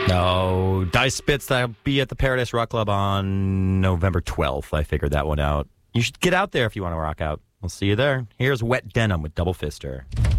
No, Dice Spitz, that'll be at the Paradise Rock Club on November 12th. I figured that one out. You should get out there if you want to rock out. We'll see you there. Here's Wet Denim with Double Fister.